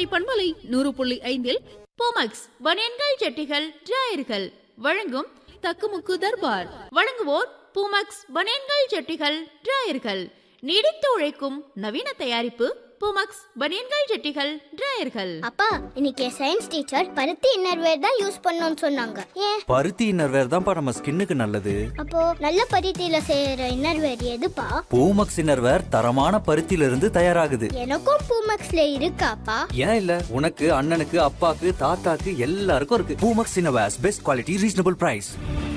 கோடை பண்பலை 100.5 போமக்ஸ் பனியன்கள் ஜட்டிகள் டிராயர்கள் வழங்கும் தக்குமுக்கு தர்பார். வழங்குவோர் பூமக்ஸ் பனியன்கள் ஜட்டிகள் டிராயர்கள். நீடித்து உழைக்கும் நவீன தயாரிப்பு பூமக்ஸ் பனியன்கள் ஜட்டிகள் டிராயர்கள். அப்பா, இன்னைக்கு சயின்ஸ் டீச்சர் பருத்தி இன்னர்வேர் தான் யூஸ் பண்ணணும்னு சொன்னாங்க. ஏன்? பருத்தி இன்னர்வேர் தான்ப்பா நம்ம ஸ்கின்னுக்கு நல்லது. அப்போ நல்ல பருத்தியில செய்யற இன்னர்வேர் எதுப்பா? பூமக்ஸ் இன்னர்வேர் தரமான பருத்தியில இருந்து தயாராகுது. எனக்கும் பூமக்ஸ்ல இருக்காப்பா? ஏன் இல்ல, உனக்கு, அண்ணனுக்கு, அப்பாக்கு, தாத்தாக்கு எல்லாருக்கும் இருக்கு. Poomex innerwears, best quality, reasonable price.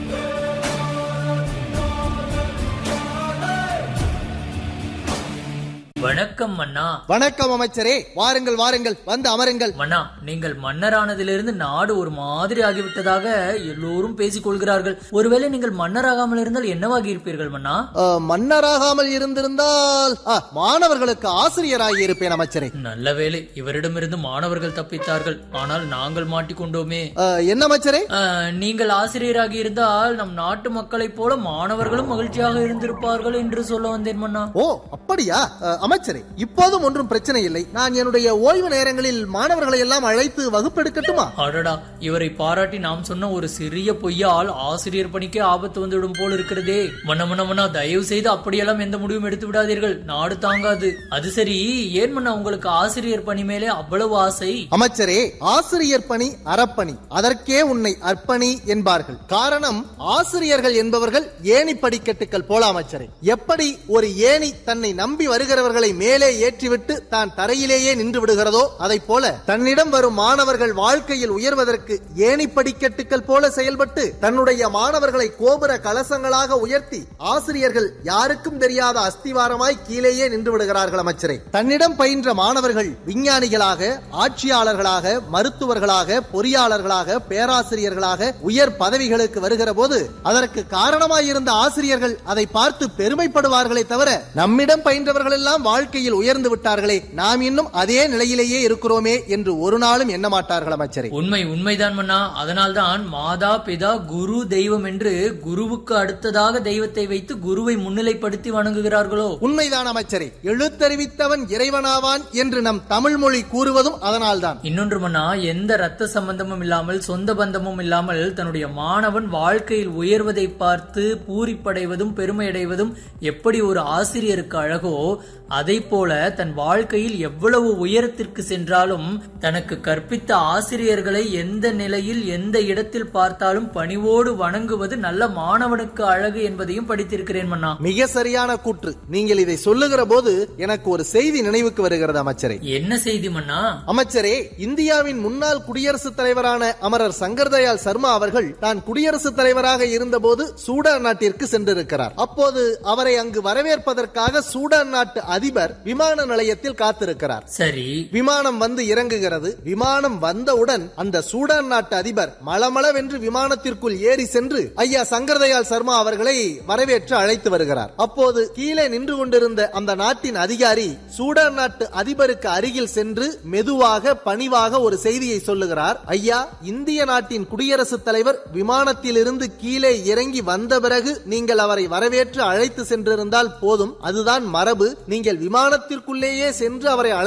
வணக்கம் மன்னா. வணக்கம் அமைச்சரே, வாருங்கள் வாருங்கள், வந்து அமருங்கள். மன்னா, நீங்கள் மன்னரானதிலிருந்து நாடு ஒரு மாதிரி ஆகிவிட்டதாக எல்லோரும் பேசிக் கொள்கிறார்கள். ஒருவேளை நீங்கள் மன்னராகாமல் இருந்தால் என்னவாகி இருப்பீர்கள் மன்னா? மன்னராகாமல் இருந்திருந்தால் மாணவர்களுக்கு ஆசிரியராகி இருப்பேன் அமைச்சரே. நல்ல வேளை, இவரிடமிருந்து மாணவர்கள் தப்பித்தார்கள். ஆனால் நாங்கள் மாட்டிக்கொண்டோமே. என்ன அமைச்சரே? நீங்கள் ஆசிரியராகி இருந்தால் நம் நாட்டு மக்களைப் போல மாணவர்களும் மகிழ்ச்சியாக இருந்திருப்பார்கள் என்று சொல்ல வந்தேன் மன்னா. ஓ, அப்படியா? அமைச்சரே, இப்போதும் ஒன்றும் பிரச்சனை இல்லை. நான் என்னுடைய ஓய்வு நேரங்களில் மாணவர்களை எல்லாம் அழைத்து வகுப்பெடுக்கட்டுமா? அடடா, இவரை பாராட்டி நாம் சொன்ன ஒரு சிறிய பொய்யால் ஆசிரியர் பணிக்கே ஆபத்து வந்துவிடும் போல் இருக்கிறதே. மன்னா, தயவு செய்து அப்படியெல்லாம் எந்த முடிவும் எடுத்து விடாதீர்கள், நாடு தாங்காது. அது சரி, ஏன் மன்னா உங்களுக்கு ஆசிரியர் பணி மேலே அவ்வளவு ஆசை? அமைச்சரே, ஆசிரியர் பணி அறப்பணி, அதற்கே உன்னை அர்ப்பணி என்பார்கள். காரணம், ஆசிரியர்கள் என்பவர்கள் ஏணி படிக்கட்டுகள் போல அமைச்சரே. எப்படி ஒரு ஏணி தன்னை நம்பி வருகிறவர்களை மேலே ஏற்றிவிட்டு தான் தரையிலேயே நின்று விடுகிறதோ, அதை போல தன்னிடம் வரும் மாணவர்கள் வாழ்க்கையில் உயர்வதற்கு ஏணி படிக்கட்டுகள் போல செயல்பட்டு தன்னுடைய மாணவர்களை கோபுர கலசங்களாக உயர்த்தி ஆசிரியர்கள் யாருக்கும் தெரியாத அஸ்திவாரமாய் கீழேயே நின்று விடுகிறார்கள் அமைச்சரே. தன்னிடம் பயின்ற மாணவர்கள் விஞ்ஞானிகளாக, ஆட்சியாளர்களாக, மருத்துவர்களாக, பொறியாளர்களாக, பேராசிரியர்களாக உயர் பதவிகளுக்கு வருகிற போது அதற்கு காரணமாயிருந்த ஆசிரியர்கள் அதை பார்த்து பெருமைப்படுவார்களே தவிர, நம்மிடம் பயின்றவர்கள் எல்லாம் வாழ்க்கையில் உயர்ந்து விட்டார்களே, நாம் இன்னும் அதே நிலையிலேயே இருக்கிறோமே என்று ஒரு நாளும் எண்ண மாட்டார்கள் அமைச்சரே. உண்மைதான் மன்னா. அதனால்தான் மாதா பிதா குரு தெய்வம் என்று குருவுக்கு அடுத்ததாக தெய்வத்தை வைத்து குருவை முன்னிலைப்படுத்தி வணங்குகிறார்களோ? உண்மைதான் அமைச்சரே. எழுத்தறிவித்தவன் இறைவனாவான் என்று நம் தமிழ் மொழி கூறுவதும் அதனால்தான். இன்னொன்று மன்னா, எந்த ரத்த சம்பந்தமும் இல்லாமல், சொந்த பந்தமும் இல்லாமல் தன்னுடைய மாணவன் வாழ்க்கையில் உயர்வதை பார்த்து பூரிப்படைவதும் பெருமையடைவதும் எப்படி ஒரு ஆசிரியருக்கு அழகோ, அதை போல தன் வாழ்க்கையில் எவ்வளவு உயரத்திற்கு சென்றாலும் தனக்கு கற்பித்த ஆசிரியர்களை எந்த நிலையில் எந்த இடத்தில் பார்த்தாலும் பணிவோடு வணங்குவது நல்ல மாணவனுக்கு அழகு என்பதையும் படித்திருக்கிறேன் மன்னா. மிக சரியான கூற்று. நீங்கள் இதை சொல்லுகிற போது எனக்கு ஒரு செய்தி நினைவுக்கு வருகிறது அமைச்சரே. என்ன செய்தி மன்னா? அமைச்சரே, இந்தியாவின் முன்னாள் குடியரசுத் தலைவரான அமரர் சங்கர் தயாள் சர்மா அவர்கள் தான் குடியரசுத் தலைவராக இருந்தபோது சூடான் நாட்டிற்கு சென்றிருக்கிறார். அப்போது அவரை அங்கு வரவேற்பதற்காக சூடான் நாட்டு அதிபர் விமான நிலையத்தில் காத்திருக்கிறார். சரி, விமானம் வந்து இறங்குகிறது. விமானம் வந்தவுடன் அந்த சூடான் நாட்டு அதிபர் மளமளவென்று விமானத்திற்குள் ஏறி சென்று ஐயா சங்கர் தயாள் சர்மா அவர்களை வரவேற்று அழைத்து வருகிறார். அப்போது கீழே நின்று கொண்டிருந்த அந்த நாட்டின் அதிகாரி சூடான் நாட்டு அதிபருக்கு அருகில் சென்று மெதுவாக பணிவாக ஒரு செய்தியை சொல்லுகிறார். ஐயா, இந்திய நாட்டின் குடியரசுத் தலைவர் விமானத்தில் இருந்து கீழே இறங்கி வந்த பிறகு நீங்கள் அவரை வரவேற்று அழைத்து சென்றிருந்தால் போதும், அதுதான் மரபு. நீங்கள் விமானத்திற்குள்ளேயே சென்று அவரை